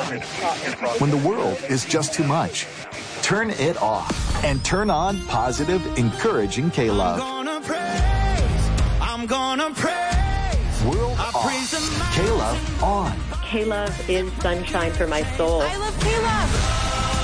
When the world is just too much, turn it off and turn on positive, encouraging K-Love. I'm gonna praise. World off. K-Love on. K-Love is sunshine for my soul. I love K-Love.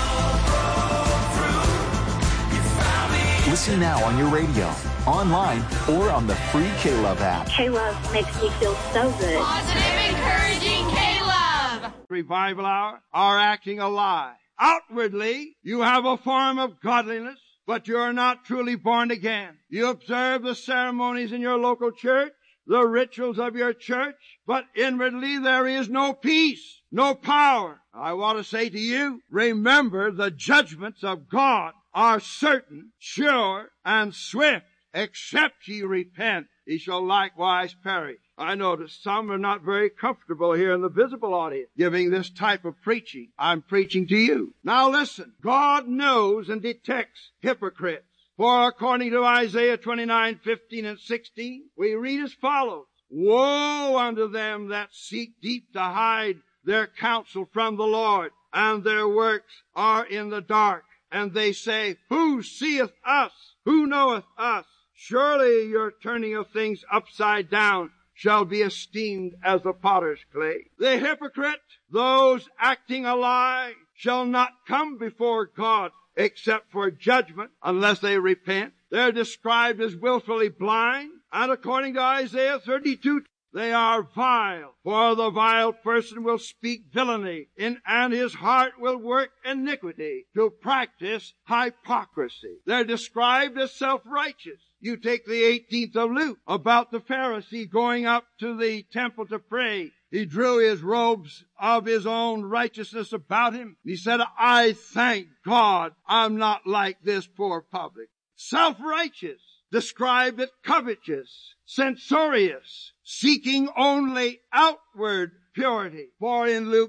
Listen now on your radio, online, or on the free K-Love app. K-Love makes me feel so good. Positive, encouraging K-Love. Revival hour are acting a lie. Outwardly, you have a form of godliness, but you are not truly born again. You observe the ceremonies in your local church, the rituals of your church, but inwardly there is no peace, no power. I want to say to you, remember the judgments of God are certain, sure, and swift. Except ye repent, ye shall likewise perish. I notice some are not very comfortable here in the visible audience giving this type of preaching. I'm preaching to you. Now listen, God knows and detects hypocrites. For according to Isaiah 29:15 and 16, we read as follows: Woe unto them that seek deep to hide their counsel from the Lord, and their works are in the dark. And they say, Who seeth us? Who knoweth us? Surely your turning of things upside down shall be esteemed as the potter's clay. The hypocrite, those acting a lie, shall not come before God except for judgment unless they repent. They're described as willfully blind, and according to Isaiah 32, they are vile, for the vile person will speak villainy, and his heart will work iniquity to practice hypocrisy. They're described as self-righteous. You take the 18th of Luke about the Pharisee going up to the temple to pray. He drew his robes of his own righteousness about him. He said, I thank God I'm not like this poor public. Self-righteous, described as covetous, censorious, seeking only outward purity. For in Luke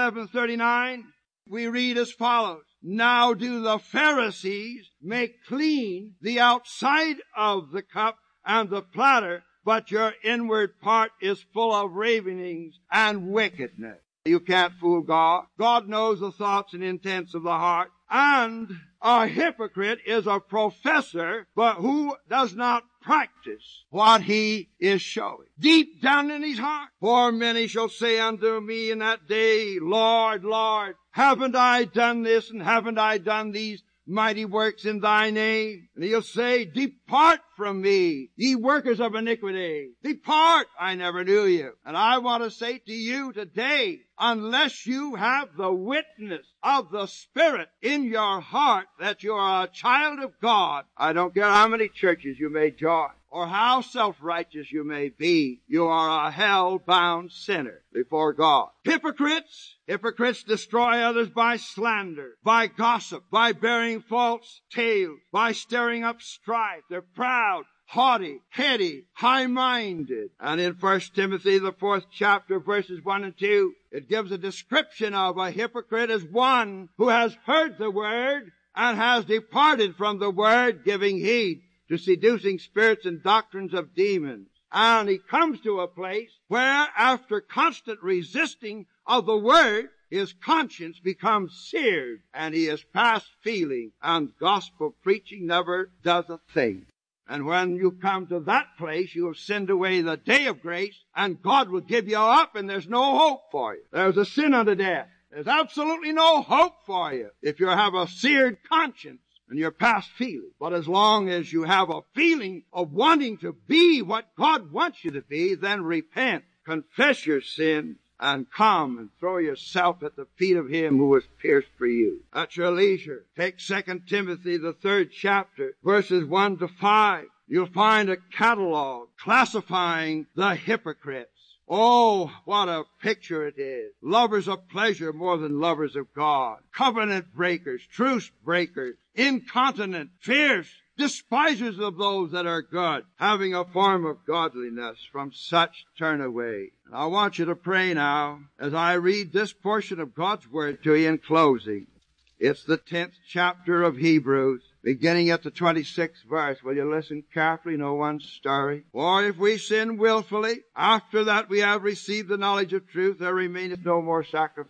11:39, we read as follows: Now do the Pharisees make clean the outside of the cup and the platter, but your inward part is full of ravenings and wickedness. You can't fool God. God knows the thoughts and intents of the heart. And a hypocrite is a professor, but who does not practice what he is showing. Deep down in his heart. For many shall say unto me in that day, Lord, Lord, haven't I done this and haven't I done these mighty works in thy name? And he'll say, Depart from me, ye workers of iniquity. Depart, I never knew you. And I want to say to you today, unless you have the witness of the Spirit in your heart that you are a child of God, I don't care how many churches you may join or how self-righteous you may be, you are a hell-bound sinner before God. Hypocrites destroy others by slander, by gossip, by bearing false tales, by stirring up strife. They're proud, haughty, heady, high-minded. And in 1 Timothy, the 4th chapter, verses 1 and 2, it gives a description of a hypocrite as one who has heard the word and has departed from the word, giving heed to seducing spirits and doctrines of demons. And he comes to a place where, after constant resisting of the word, his conscience becomes seared, and he is past feeling, and gospel preaching never does a thing. And when you come to that place, you have sinned away the day of grace, and God will give you up, and there's no hope for you. There's a sin unto death. There's absolutely no hope for you if you have a seared conscience and you're past feeling. But as long as you have a feeling of wanting to be what God wants you to be, then repent, confess your sin, and come and throw yourself at the feet of him who was pierced for you. At your leisure, take 2 Timothy, the 3rd chapter, verses 1 to 5. You'll find a catalog classifying the hypocrites. Oh, what a picture it is. Lovers of pleasure more than lovers of God. Covenant breakers, truce breakers, incontinent, fierce, despisers of those that are good, having a form of godliness. From such turn away. And I want you to pray now as I read this portion of God's Word to you in closing. It's the 10th chapter of Hebrews, beginning at the 26th verse. Will you listen carefully? No one stirring. For if we sin willfully, after that we have received the knowledge of truth, there remaineth no more sacrifice